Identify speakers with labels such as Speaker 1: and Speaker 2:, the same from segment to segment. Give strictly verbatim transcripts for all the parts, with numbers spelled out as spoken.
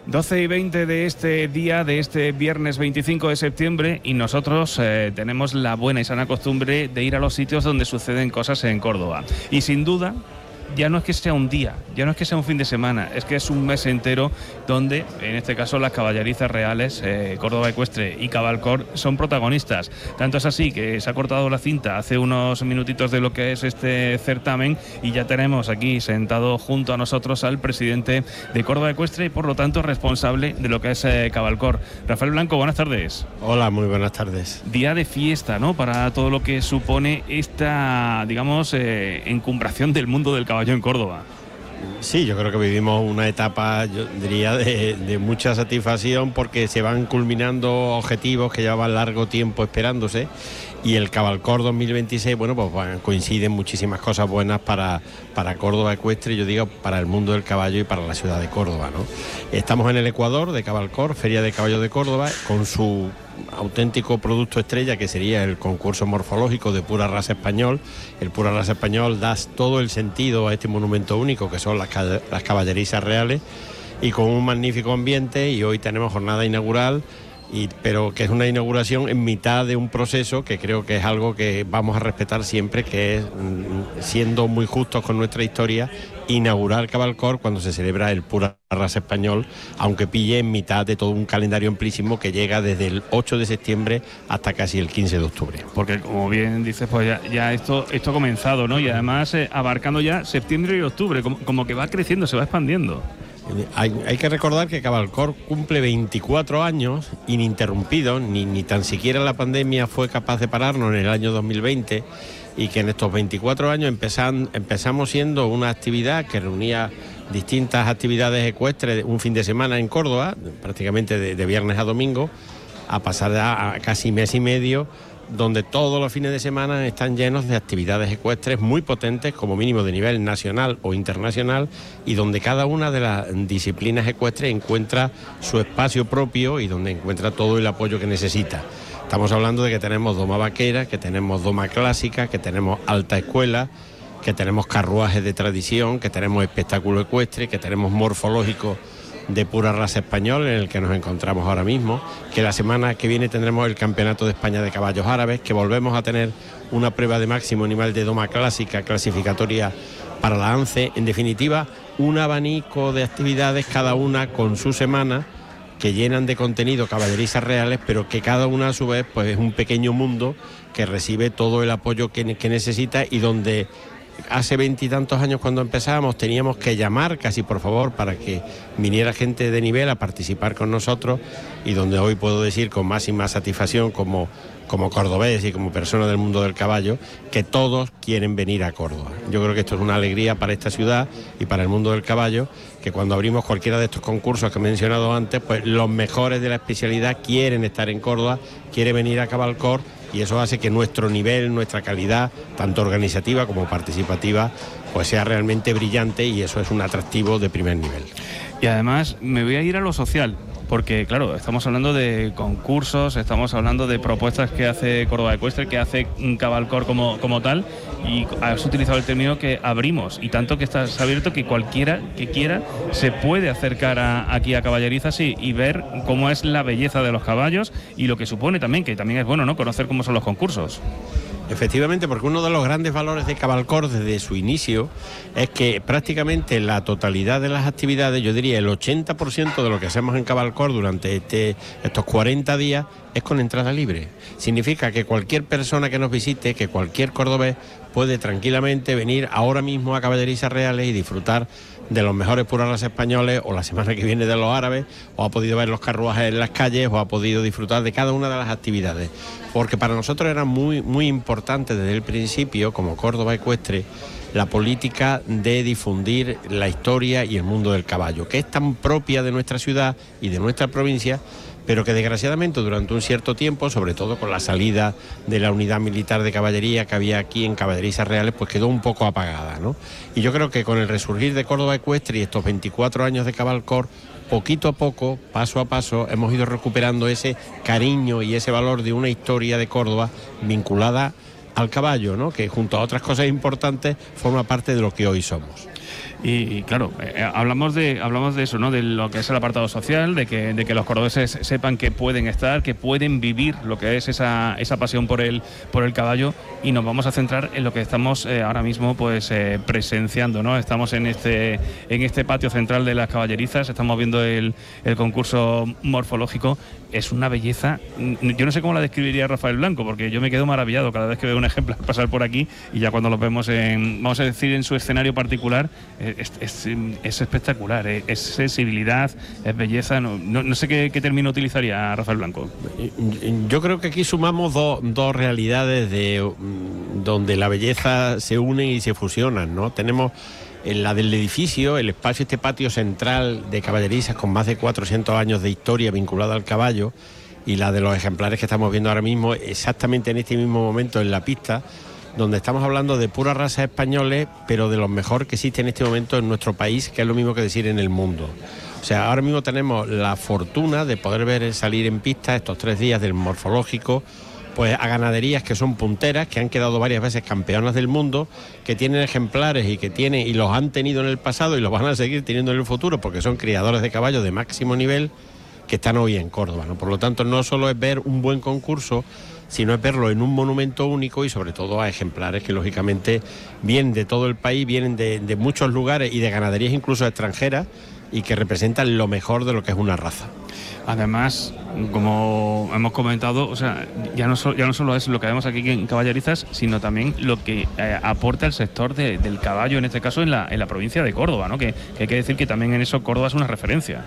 Speaker 1: doce y veinte de este día, de este viernes veinticinco de septiembre, y nosotros eh, tenemos la buena y sana costumbre de ir a los sitios donde suceden cosas en Córdoba. Y sin duda, ya no es que sea un día, ya no es que sea un fin de semana, es que es un mes entero donde, en este caso, las caballerizas reales, eh, Córdoba Ecuestre y Cabalcor, son protagonistas. Tanto es así que se ha cortado la cinta hace unos minutitos de lo que es este certamen y ya tenemos aquí sentado junto a nosotros al presidente de Córdoba Ecuestre y, por lo tanto, responsable de lo que es eh, Cabalcor. Rafael Blanco, buenas tardes.
Speaker 2: Hola, muy buenas tardes.
Speaker 1: Día de fiesta, ¿no?, para todo lo que supone esta, digamos, eh, encumbración del mundo del caballo en Córdoba.
Speaker 2: Sí, yo creo que vivimos una etapa, yo diría, de, de mucha satisfacción, porque se van culminando objetivos que llevaban largo tiempo esperándose, y el Cabalcor dos mil veintiséis, bueno, pues bueno, coinciden muchísimas cosas buenas para, para Córdoba Ecuestre, yo digo, para el mundo del caballo y para la ciudad de Córdoba, ¿no? Estamos en el Ecuador de Cabalcor, Feria de Caballos de Córdoba, con su auténtico producto estrella, que sería el concurso morfológico de pura raza español. El pura raza español da todo el sentido a este monumento único que son las, las caballerizas reales, y con un magnífico ambiente. Y hoy tenemos jornada inaugural, y, pero que es una inauguración en mitad de un proceso que creo que es algo que vamos a respetar siempre, que es, siendo muy justos con nuestra historia, inaugurar Cabalcor cuando se celebra el pura raza español, aunque pille en mitad de todo un calendario amplísimo que llega desde el ocho de septiembre hasta casi el quince de octubre.
Speaker 1: Porque, como bien dices, pues ya, ya esto, esto ha comenzado, ¿no? Y además eh, abarcando ya septiembre y octubre, como, como que va creciendo, se va expandiendo.
Speaker 2: Hay, hay que recordar que Cabalcor cumple veinticuatro años ininterrumpidos, ni, ni tan siquiera la pandemia fue capaz de pararnos en el año dos mil veinte, y que en estos veinticuatro años empezan, empezamos siendo una actividad que reunía distintas actividades ecuestres un fin de semana en Córdoba, prácticamente de, de viernes a domingo, a pasar a, a casi mes y medio, donde todos los fines de semana están llenos de actividades ecuestres muy potentes, como mínimo de nivel nacional o internacional, y donde cada una de las disciplinas ecuestres encuentra su espacio propio y donde encuentra todo el apoyo que necesita. Estamos hablando de que tenemos doma vaquera, que tenemos doma clásica, que tenemos alta escuela, que tenemos carruajes de tradición, que tenemos espectáculo ecuestre, que tenemos morfológico de pura raza español, en el que nos encontramos ahora mismo, que la semana que viene tendremos el Campeonato de España de Caballos Árabes, que volvemos a tener una prueba de máximo nivel de doma clásica clasificatoria para la ANCE. En definitiva, un abanico de actividades, cada una con su semana, que llenan de contenido caballerizas reales, pero que cada una a su vez pues es un pequeño mundo que recibe todo el apoyo que, que necesita, y donde hace veintitantos años, cuando empezábamos, teníamos que llamar casi por favor para que viniera gente de nivel a participar con nosotros, y donde hoy puedo decir con más y más satisfacción, como, como cordobés y como persona del mundo del caballo, que todos quieren venir a Córdoba. Yo creo que esto es una alegría para esta ciudad y para el mundo del caballo, que cuando abrimos cualquiera de estos concursos que he mencionado antes, pues los mejores de la especialidad quieren estar en Córdoba, quieren venir a Cabalcor, y eso hace que nuestro nivel, nuestra calidad, tanto organizativa como participativa, pues sea realmente brillante, y eso es un atractivo de primer nivel.
Speaker 1: Y además me voy a ir a lo social, porque claro, estamos hablando de concursos, estamos hablando de propuestas que hace Córdoba Ecuestre, que hace Cabalcor como, como tal, y has utilizado el término que abrimos, y tanto que estás abierto que cualquiera que quiera se puede acercar a, aquí a Caballerizas y, y ver cómo es la belleza de los caballos, y lo que supone también, que también es bueno, ¿no?, conocer cómo son los concursos.
Speaker 2: Efectivamente, porque uno de los grandes valores de Cabalcor desde su inicio es que prácticamente la totalidad de las actividades, yo diría el ochenta por ciento de lo que hacemos en Cabalcor durante este, estos cuarenta días, es con entrada libre. Significa que cualquier persona que nos visite, que cualquier cordobés, puede tranquilamente venir ahora mismo a Caballerizas Reales y disfrutar de los mejores puras razas españoles, o la semana que viene de los árabes, o ha podido ver los carruajes en las calles, o ha podido disfrutar de cada una de las actividades. Porque para nosotros era muy, muy importante desde el principio, como Córdoba Ecuestre, la política de difundir la historia y el mundo del caballo, que es tan propia de nuestra ciudad y de nuestra provincia, pero que desgraciadamente durante un cierto tiempo, sobre todo con la salida de la unidad militar de caballería que había aquí en Caballerizas Reales, pues quedó un poco apagada, ¿no? Y yo creo que con el resurgir de Córdoba Ecuestre y estos veinticuatro años de Cabalcor, poquito a poco, paso a paso, hemos ido recuperando ese cariño y ese valor de una historia de Córdoba vinculada al caballo, ¿no?, que junto a otras cosas importantes forma parte de lo que hoy somos.
Speaker 1: Y, y claro, eh, hablamos de hablamos de eso, ¿no? De lo que es el apartado social, de que, de que los cordobeses sepan que pueden estar, que pueden vivir lo que es esa, esa pasión por el, por el caballo, y nos vamos a centrar en lo que estamos eh, ahora mismo pues eh, presenciando, ¿no? Estamos en este, en este patio central de las caballerizas, estamos viendo el, el concurso morfológico. Es una belleza, yo no sé cómo la describiría Rafael Blanco, porque yo me quedo maravillado cada vez que veo un ejemplar pasar por aquí, y ya cuando los vemos en, vamos a decir, en su escenario particular, es, es, es espectacular, es, es sensibilidad, es belleza, no, no, no sé qué, qué término utilizaría Rafael Blanco.
Speaker 2: Yo creo que aquí sumamos dos, dos realidades de donde la belleza se une y se fusionan, ¿no? Tenemos en la del edificio, el espacio, este patio central de caballerizas con más de cuatrocientos años de historia vinculada al caballo, y la de los ejemplares que estamos viendo ahora mismo, exactamente en este mismo momento en la pista, donde estamos hablando de puras razas españoles, pero de lo mejor que existe en este momento en nuestro país, que es lo mismo que decir en el mundo. O sea, ahora mismo tenemos la fortuna de poder ver salir en pista estos tres días del morfológico, pues a ganaderías que son punteras, que han quedado varias veces campeonas del mundo, que tienen ejemplares y que tienen y los han tenido en el pasado y los van a seguir teniendo en el futuro, porque son criadores de caballos de máximo nivel que están hoy en Córdoba, ¿no? Por lo tanto, no solo es ver un buen concurso, sino es verlo en un monumento único, y sobre todo a ejemplares que lógicamente vienen de todo el país, vienen de, de muchos lugares y de ganaderías incluso extranjeras, y que representan lo mejor de lo que es una raza.
Speaker 1: Además, como hemos comentado, o sea, ya no, so, ya no solo es lo que vemos aquí en Caballerizas, sino también lo que eh, aporta el sector de, del caballo, en este caso en la, en la provincia de Córdoba, ¿no? Que, que hay que decir que también en eso Córdoba es una referencia.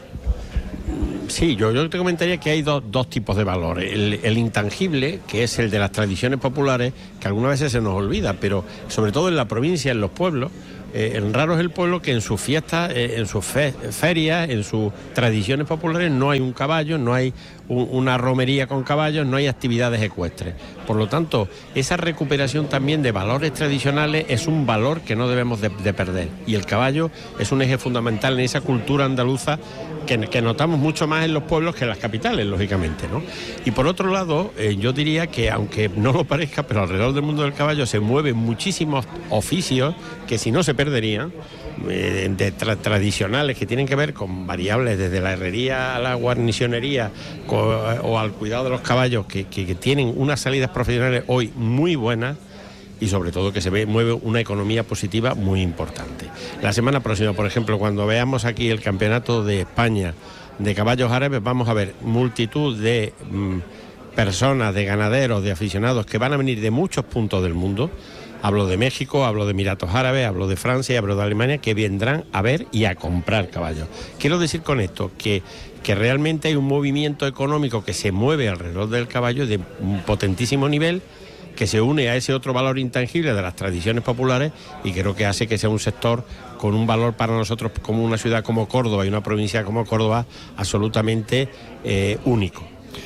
Speaker 2: Sí, yo, yo te comentaría que hay do, dos tipos de valores. El, el intangible, que es el de las tradiciones populares, que algunas veces se nos olvida, pero sobre todo en la provincia, en los pueblos, Eh, en raro es el pueblo que en sus fiestas, eh, en sus fe, ferias, en sus tradiciones populares no hay un caballo, no hay un, una romería con caballos, no hay actividades ecuestres. Por lo tanto, esa recuperación también de valores tradicionales es un valor que no debemos de, de perder. Y el caballo es un eje fundamental en esa cultura andaluza que, que notamos mucho más en los pueblos que en las capitales, lógicamente, ¿no? Y por otro lado, eh, yo diría que, aunque no lo parezca, pero alrededor del mundo del caballo se mueven muchísimos oficios que si no se perderían, eh, de tra tradicionales, que tienen que ver con variables desde la herrería a la guarnicionería con, o al cuidado de los caballos, que, que, que tienen unas salidas profesionales hoy muy buenas, y sobre todo que se ve, mueve una economía positiva muy importante. La semana próxima, por ejemplo, cuando veamos aquí el campeonato de España de caballos árabes, vamos a ver multitud de mmm, personas, de ganaderos, de aficionados que van a venir de muchos puntos del mundo. Hablo de México, hablo de Emiratos Árabes, hablo de Francia, hablo de Alemania, que vendrán a ver y a comprar caballos. Quiero decir con esto que, que realmente hay un movimiento económico que se mueve alrededor del caballo de un potentísimo nivel, que se une a ese otro valor intangible de las tradiciones populares, y creo que hace que sea un sector con un valor para nosotros, como una ciudad como Córdoba y una provincia como Córdoba, absolutamente eh, único.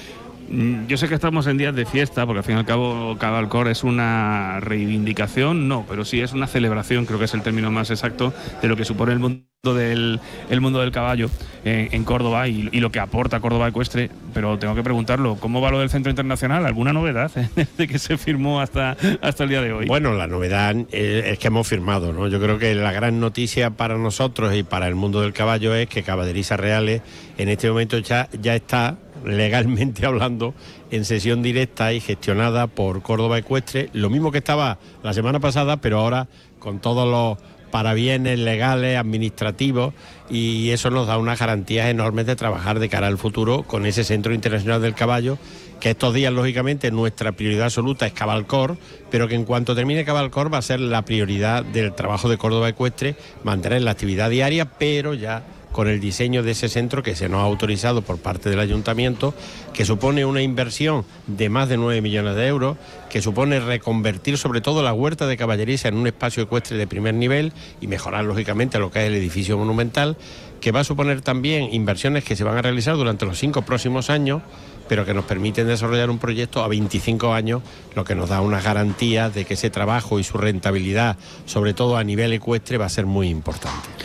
Speaker 1: Yo sé que estamos en días de fiesta, porque al fin y al cabo Cabalcor es una reivindicación, no, pero sí es una celebración, creo que es el término más exacto, de lo que supone el mundo del, el mundo del caballo en, en Córdoba y, y lo que aporta Córdoba Ecuestre. Pero tengo que preguntarlo, ¿cómo va lo del Centro Internacional? ¿Alguna novedad desde que se firmó hasta, hasta el día de hoy?
Speaker 2: Bueno, la novedad es que hemos firmado, ¿no? Yo creo que la gran noticia para nosotros y para el mundo del caballo es que Caballerizas Reales en este momento ya, ya está, legalmente hablando, en sesión directa y gestionada por Córdoba Ecuestre, lo mismo que estaba la semana pasada, pero ahora con todos los parabienes legales, administrativos, y eso nos da unas garantías enormes de trabajar de cara al futuro con ese Centro Internacional del Caballo, que estos días, lógicamente, nuestra prioridad absoluta es Cabalcor, pero que en cuanto termine Cabalcor va a ser la prioridad del trabajo de Córdoba Ecuestre, mantener la actividad diaria, pero ya con el diseño de ese centro que se nos ha autorizado por parte del ayuntamiento, que supone una inversión de más de nueve millones de euros, que supone reconvertir sobre todo la huerta de Caballeriza en un espacio ecuestre de primer nivel y mejorar lógicamente lo que es el edificio monumental, que va a suponer también inversiones que se van a realizar durante los cinco próximos años, pero que nos permiten desarrollar un proyecto a veinticinco años, lo que nos da unas garantías de que ese trabajo y su rentabilidad, sobre todo a nivel ecuestre, va a ser muy importante.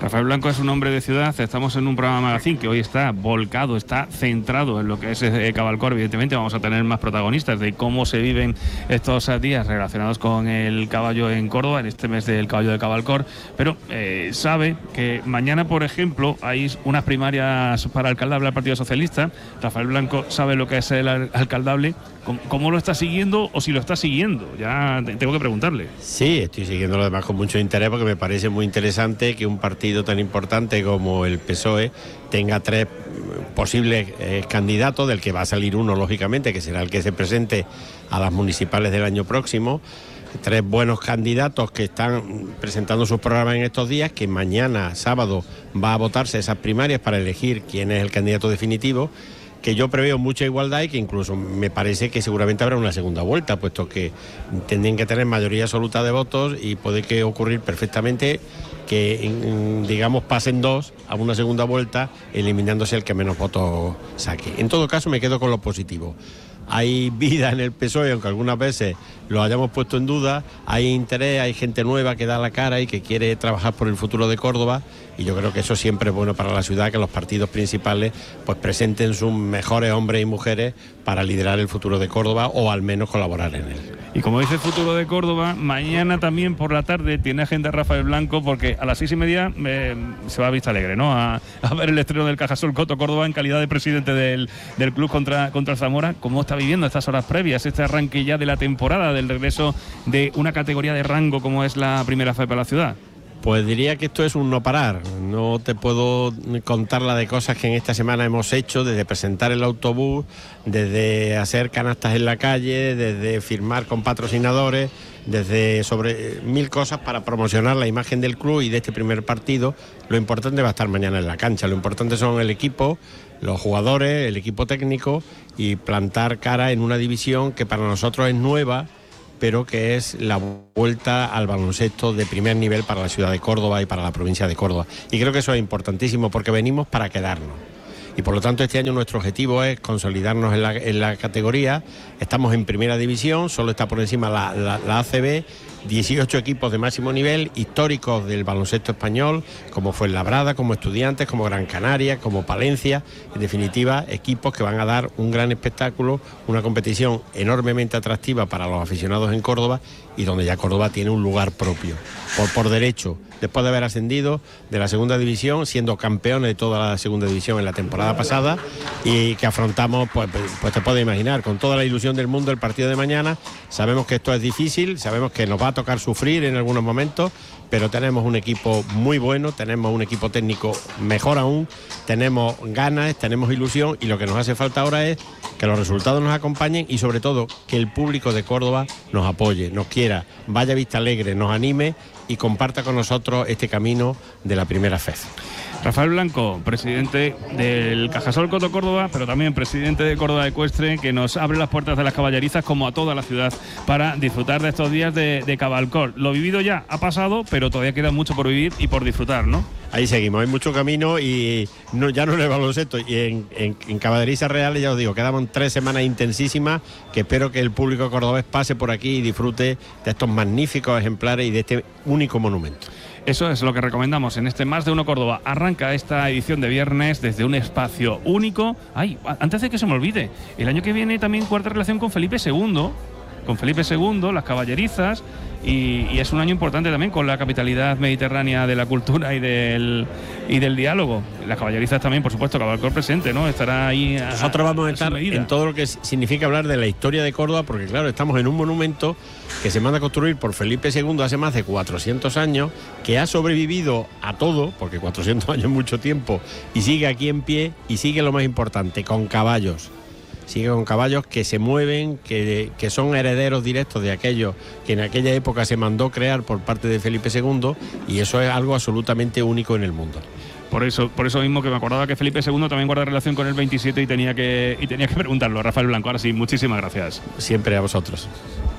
Speaker 1: Rafael Blanco es un hombre de ciudad. Estamos en un programa magazine que hoy está volcado, está centrado en lo que es eh, Cabalcor. Evidentemente vamos a tener más protagonistas de cómo se viven estos días relacionados con el caballo en Córdoba, en este mes del caballo de Cabalcor. Pero eh, sabe que mañana, por ejemplo, hay unas primarias para alcaldable al Partido Socialista. Rafael Blanco sabe lo que es el alcaldable. ¿Cómo, cómo lo está siguiendo o si lo está siguiendo? Ya tengo que preguntarle.
Speaker 2: Sí, estoy siguiendo además con mucho interés porque me parece muy interesante que un partido tan importante como el P S O E tenga tres posibles eh, candidatos, del que va a salir uno lógicamente, que será el que se presente a las municipales del año próximo. Tres buenos candidatos que están presentando sus programas en estos días, que mañana sábado va a votarse esas primarias para elegir quién es el candidato definitivo, que yo preveo mucha igualdad y que incluso me parece que seguramente habrá una segunda vuelta, puesto que tendrían que tener mayoría absoluta de votos y puede que ocurrir perfectamente que, digamos, pasen dos a una segunda vuelta, eliminándose el que menos votos saque. En todo caso, me quedo con lo positivo. Hay vida en el P S O E, aunque algunas veces lo hayamos puesto en duda, hay interés, hay gente nueva que da la cara y que quiere trabajar por el futuro de Córdoba, y yo creo que eso siempre es bueno para la ciudad, que los partidos principales pues presenten sus mejores hombres y mujeres para liderar el futuro de Córdoba o al menos colaborar en él.
Speaker 1: Y como dice el futuro de Córdoba, mañana también por la tarde tiene agenda Rafael Blanco, porque a las seis y media eh, se va a Vista Alegre, ¿no? A, a ver el estreno del Cajasol Coto Córdoba en calidad de presidente del, del club contra, contra Zamora. ¿Cómo está viviendo estas horas previas, este arranque ya de la temporada, del regreso de una categoría de rango como es la Primera F E para la ciudad?
Speaker 2: Pues diría que esto es un no parar. No te puedo contar la de cosas que en esta semana hemos hecho, desde presentar el autobús, desde hacer canastas en la calle, desde firmar con patrocinadores, desde sobre mil cosas para promocionar la imagen del club y de este primer partido. Lo importante va a estar mañana en la cancha, lo importante son el equipo, los jugadores, el equipo técnico y plantar cara en una división que para nosotros es nueva, pero que es la vuelta al baloncesto de primer nivel para la ciudad de Córdoba y para la provincia de Córdoba. Y creo que eso es importantísimo porque venimos para quedarnos. Y por lo tanto este año nuestro objetivo es consolidarnos en la, en la categoría. Estamos en primera división, solo está por encima la, la, la A C B, dieciocho equipos de máximo nivel, históricos del baloncesto español, como Fuenlabrada, como Estudiantes, como Gran Canaria, como Palencia. En definitiva, equipos que van a dar un gran espectáculo, una competición enormemente atractiva para los aficionados en Córdoba y donde ya Córdoba tiene un lugar propio, por, por derecho, después de haber ascendido de la segunda división, siendo campeones de toda la segunda división en la temporada pasada, y que afrontamos, pues, pues te puedes imaginar, con toda la ilusión del mundo el partido de mañana. Sabemos que esto es difícil, sabemos que nos va a tocar sufrir en algunos momentos, pero tenemos un equipo muy bueno, tenemos un equipo técnico mejor aún, tenemos ganas, tenemos ilusión, y lo que nos hace falta ahora es que los resultados nos acompañen y sobre todo que el público de Córdoba nos apoye, nos quiera, vaya a Vista Alegre, nos anime y comparta con nosotros este camino de la Primera F E.
Speaker 1: Rafael Blanco, presidente del Cajasol Coto Córdoba, pero también presidente de Córdoba Ecuestre, que nos abre las puertas de las caballerizas como a toda la ciudad para disfrutar de estos días de, de Cabalcor. Lo vivido ya ha pasado, pero todavía queda mucho por vivir y por disfrutar, ¿no?
Speaker 2: Ahí seguimos, hay mucho camino y no, ya no en el baloncesto, y en, en, en caballerizas reales, ya os digo, quedaban tres semanas intensísimas que espero que el público cordobés pase por aquí y disfrute de estos magníficos ejemplares y de este único monumento.
Speaker 1: Eso es lo que recomendamos en este Más de Uno Córdoba. Arranca esta edición de viernes desde un espacio único. Ay, antes de que se me olvide, el año que viene también cuarta relación con Felipe segundo, con Felipe segundo, las caballerizas, y, y es un año importante también con la capitalidad mediterránea de la cultura y del y del diálogo. Las caballerizas también, por supuesto, Cabalcor presente, ¿no? Estará ahí. A,
Speaker 2: Nosotros vamos a, a estar
Speaker 1: medida.
Speaker 2: en todo lo que significa hablar de la historia de Córdoba, porque claro, estamos en un monumento que se manda a construir por Felipe segundo hace más de cuatrocientos años, que ha sobrevivido a todo, porque cuatrocientos años es mucho tiempo, y sigue aquí en pie, y sigue lo más importante, con caballos. Sigue con caballos que se mueven, que, que son herederos directos de aquello que en aquella época se mandó crear por parte de Felipe segundo, y eso es algo absolutamente único en el mundo.
Speaker 1: Por eso, por eso mismo que me acordaba que Felipe segundo también guarda relación con el veintisiete y tenía que, y tenía que preguntarlo. Rafael Blanco, ahora sí, muchísimas gracias.
Speaker 2: Siempre a vosotros.